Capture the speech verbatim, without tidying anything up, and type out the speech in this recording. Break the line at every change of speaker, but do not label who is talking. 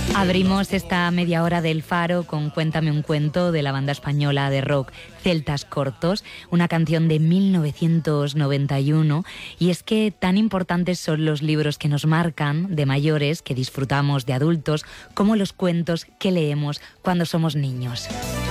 Abrimos esta media hora del Faro con Cuéntame un cuento de la banda española de rock Celtas Cortos, una canción de mil novecientos noventa y uno, y es que tan importantes son los libros que nos marcan de mayores, que disfrutamos de adultos, como los cuentos que leemos cuando somos niños.